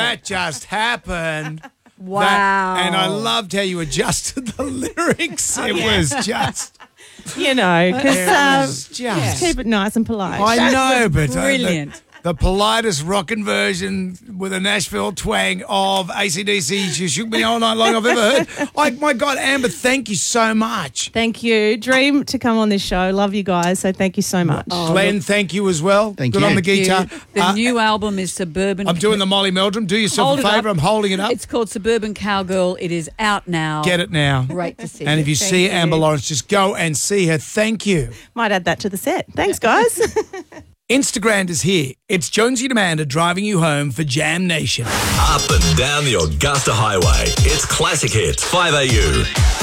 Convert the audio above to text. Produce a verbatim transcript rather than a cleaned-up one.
that just happened. Wow. That- and I loved how you adjusted the lyrics. It was just, You know, because it uh, was just. keep it nice and polite. I know, but uh, the- brilliant. The, politest rockin' version with a Nashville twang of A C D C, You Shook Me All Night Long I've ever heard. I, my God, Amber, thank you so much. Thank you. Dream to come on this show. Love you guys. So thank you so much. Glenn, thank you as well. Thank Good you. on the Thank you. guitar. The Uh, new album is Suburban. I'm doing the Molly Meldrum. Do yourself Hold a it up. favour. I'm holding it up. It's called Suburban Cowgirl. It is out now. Get it now. Great to see And you. if you Thank see you. Amber Lawrence, just go and see her. Thank you. Might add that to the set. Thanks, guys. Instagram is here. It's Jonesy and Amanda driving you home for Jam Nation. Up and down the Augusta Highway. It's Classic Hits, five A U.